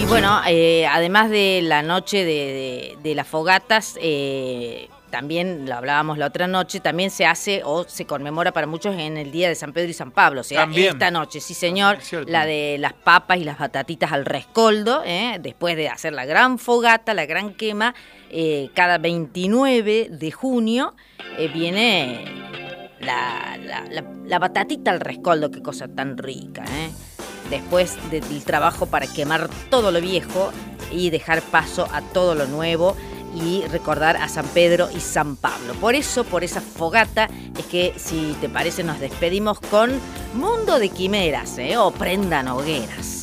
Y bueno, además de la noche de las fogatas, también lo hablábamos la otra noche, también se hace o se conmemora para muchos en el día de San Pedro y San Pablo, o sea, También. esta noche, sí señor, la de las papas y las batatitas al rescoldo, después de hacer la gran fogata, la gran quema, cada 29 de junio viene la batatita al rescoldo, qué cosa tan rica, después del trabajo para quemar todo lo viejo y dejar paso a todo lo nuevo y recordar a San Pedro y San Pablo. Por eso, por esa fogata, es que, si te parece, nos despedimos con Mundo de Quimeras, o Prendan Hogueras.